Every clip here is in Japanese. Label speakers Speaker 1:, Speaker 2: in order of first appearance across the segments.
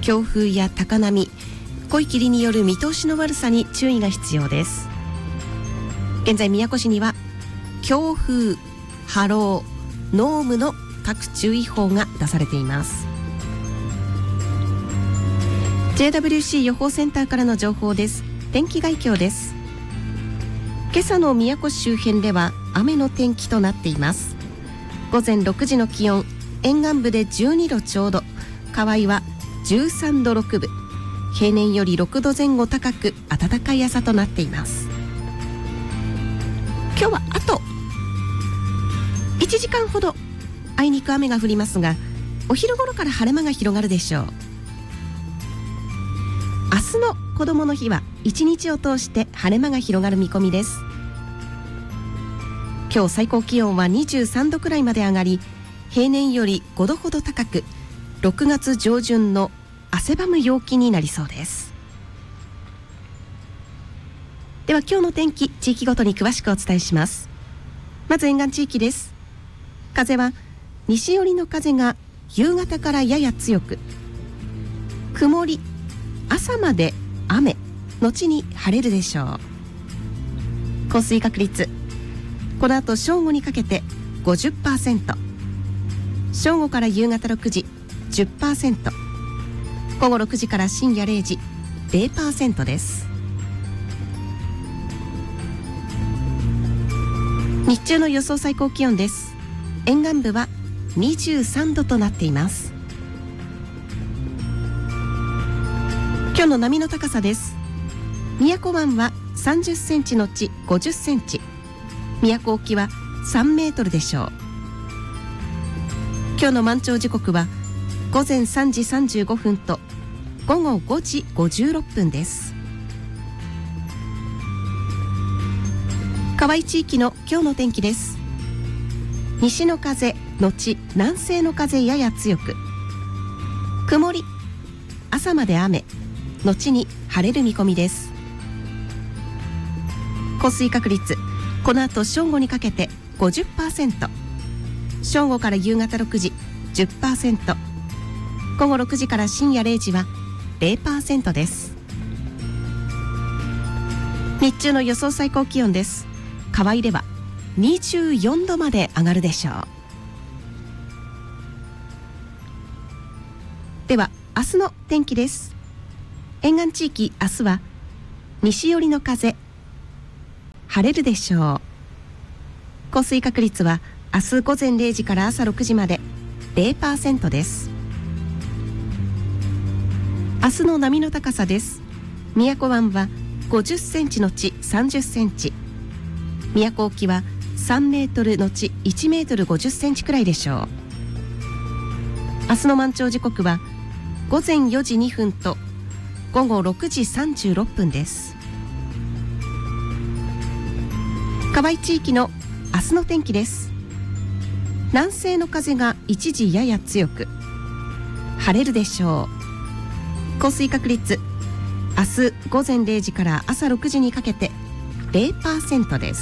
Speaker 1: 強風や高波、濃い霧による見通しの悪さに注意が必要です。現在宮古市には強風、波浪、濃霧の各注意報が出されています。 JWC 予報センターからの情報です。天気概況です。今朝の宮古市周辺では雨の天気となっています。午前6時の気温、沿岸部で12度ちょうど、河合は13度6分、平年より6度前後高く暖かい朝となっています。今日はあと1時間ほどあいにく雨が降りますが、お昼頃から晴れ間が広がるでしょう。明日のこどもの日は1日を通して晴れ間が広がる見込みです。今日最高気温は23度くらいまで上がり、平年より5度ほど高く、6月上旬の汗ばむ陽気になりそうです。では今日の天気、地域ごとに詳しくお伝えします。まず沿岸地域です。風は西寄りの風が夕方からやや強く、曇り、朝まで雨、後に晴れるでしょう。降水確率、この後正午にかけて 50%、 正午から夕方6時 10%、 午後6時から深夜0時 0% です。日中の予想最高気温です。沿岸部は23度となっています。今日の波の高さです。宮古湾は30センチのち50センチ、宮古沖は3メートルでしょう。今日の満潮時刻は午前3時35分と午後5時56分です。河合地域の今日の天気です。西の風のち南西の風やや強く、曇り、朝まで雨、後に晴れる見込みです。降水確率、この後正午にかけて 50%、 正午から夕方6時 10%、 午後6時から深夜0時は 0% です。日中の予想最高気温です。河合では24度まで上がるでしょう。では明日の天気です。沿岸地域、明日は西寄りの風、晴れるでしょう。降水確率は明日午前0時から朝6時まで 0% です。明日の波の高さです。宮古湾は50センチのち30センチ、宮古沖は3メートルのち1メートル50センチくらいでしょう。明日の満潮時刻は午前4時2分と午後6時36分です。河合地域の明日の天気です。南西の風が一時やや強く、晴れるでしょう。降水確率、明日午前0時から朝6時にかけて 0% です。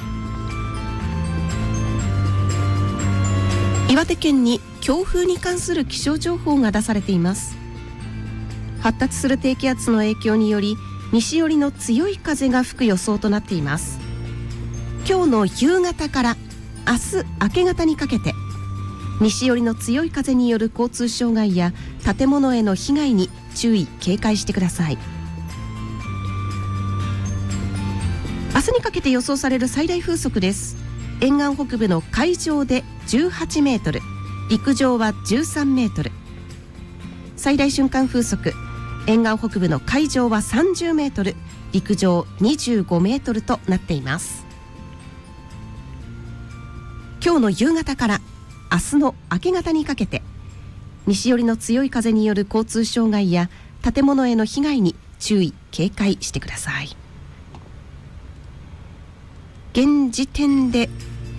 Speaker 1: 岩手県に強風に関する気象情報が出されています。発達する低気圧の影響により西寄りの強い風が吹く予想となっています。今日の夕方から明日明け方にかけて、西寄りの強い風による交通障害や建物への被害に注意警戒してください。明日にかけて予想される最大風速です。沿岸北部の海上で18メートル、陸上は13メートル。最大瞬間風速、沿岸北部の海上は30メートル、陸上25メートルとなっています。今日の夕方から明日の明け方にかけて、西寄りの強い風による交通障害や建物への被害に注意警戒してください。現時点で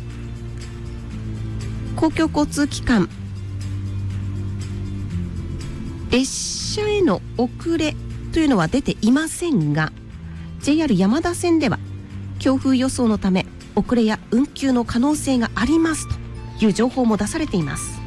Speaker 1: 公共交通機関、列車への遅れというのは出ていませんが、 JR 山田線では強風予想のため遅れや運休の可能性がありますという情報も出されています。